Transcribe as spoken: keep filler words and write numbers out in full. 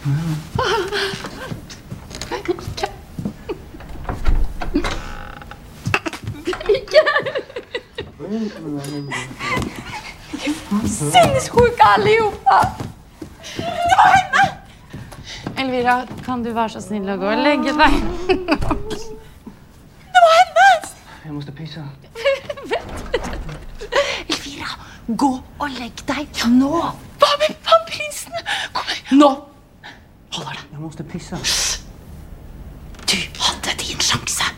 Sinnessjuka allihopa! Det var henne! Elvira, kan du vara så snill och gå och lägga dig? Det var henne! Jag måste pissa. Elvira, gå och lägg dig. Ja, nå. Vad med vampyrisen? Kom igen. Nå. Håller det. Jag måste pissa. Du hade din chans.